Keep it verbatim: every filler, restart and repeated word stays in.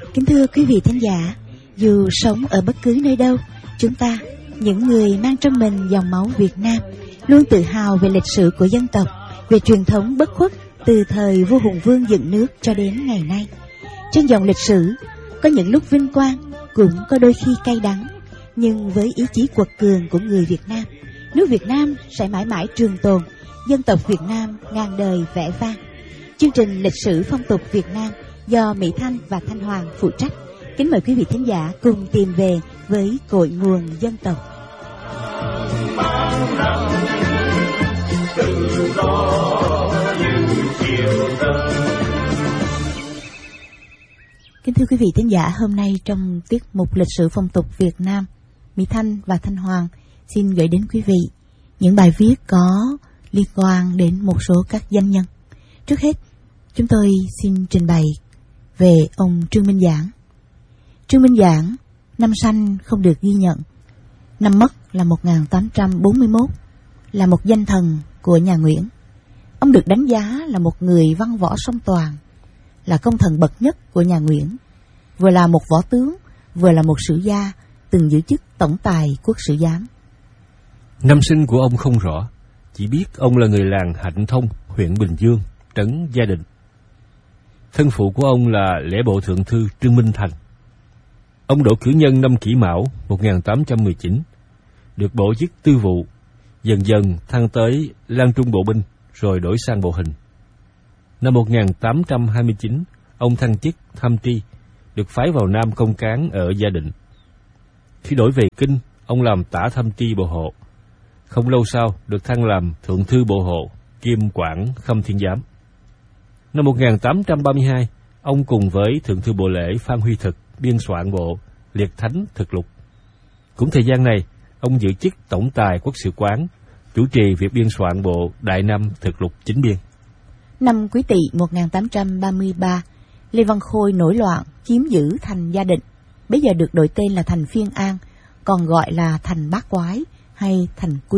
Kính thưa quý vị thính giả, dù sống ở bất cứ nơi đâu, chúng ta, những người mang trong mình dòng máu Việt Nam, luôn tự hào về lịch sử của dân tộc, về truyền thống bất khuất từ thời vua Hùng Vương dựng nước cho đến ngày nay. Trên dòng lịch sử, có những lúc vinh quang, cũng có đôi khi cay đắng, nhưng với ý chí quật cường của người Việt Nam, nước Việt Nam sẽ mãi mãi trường tồn, dân tộc Việt Nam ngàn đời vẻ vang. Chương trình Lịch sử phong tục Việt Nam do Mỹ Thanh và Thanh Hoàng phụ trách. Kính mời quý vị thính giả cùng tìm về với cội nguồn dân tộc. Kính thưa quý vị thính giả, hôm nay trong tiết mục Lịch sử phong tục Việt Nam, Mỹ Thanh và Thanh Hoàng xin gửi đến quý vị những bài viết có liên quan đến một số các danh nhân. Trước hết, chúng tôi xin trình bày về ông Trương Minh Giảng. Trương Minh Giảng, năm sanh không được ghi nhận, năm mất là một nghìn tám trăm bốn mươi mốt, là một danh thần của nhà Nguyễn. Ông được đánh giá là một người văn võ song toàn, là công thần bậc nhất của nhà Nguyễn, vừa là một võ tướng, vừa là một sử gia, từng giữ chức tổng tài quốc sử giám. Năm sinh của ông không rõ, chỉ biết ông là người làng Hạnh Thông, huyện Bình Dương, trấn Gia Định. Thân phụ của ông là lễ bộ thượng thư Trương Minh Thành. Ông đỗ cử nhân năm Kỷ Mão một nghìn tám trăm mười chín, được bổ chức tư vụ, dần dần thăng tới Lang Trung bộ binh, rồi đổi sang bộ hình. Năm một nghìn tám trăm hai mươi chín, ông thăng chức tham tri, được phái vào Nam công cán ở Gia Định. Khi đổi về Kinh, ông làm tả tham tri bộ hộ. Không lâu sau, được thăng làm thượng thư bộ hộ, kiêm quản Khâm Thiên Giám. Năm một nghìn tám trăm ba mươi hai, ông cùng với thượng thư bộ lễ Phan Huy Thực biên soạn bộ Liệt Thánh Thực Lục. Cũng thời gian này, ông giữ chức tổng tài quốc sự quán, chủ trì việc biên soạn bộ Đại Nam Thực Lục chính biên. Năm Quý Tỵ một nghìn tám trăm ba mươi ba, Lê Văn Khôi nổi loạn chiếm giữ thành Gia Định, bây giờ được đổi tên là thành Phiên An, còn gọi là thành Bát Quái hay thành Quy.